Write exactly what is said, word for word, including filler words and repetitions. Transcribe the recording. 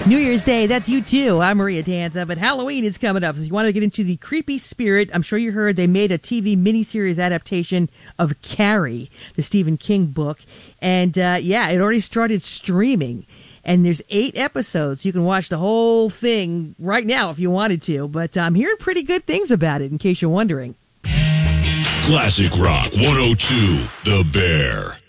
New Year's Day, that's you too. I'm Maria Danza, but Halloween is coming up. So if you want to get into the creepy spirit, I'm sure you heard they made a T V miniseries adaptation of Carrie, the Stephen King book. And uh, yeah, it already started streaming. And there's eight episodes. You can watch the whole thing right now if you wanted to. But I'm hearing pretty good things about it, in case you're wondering. Classic Rock one oh two, The Bear.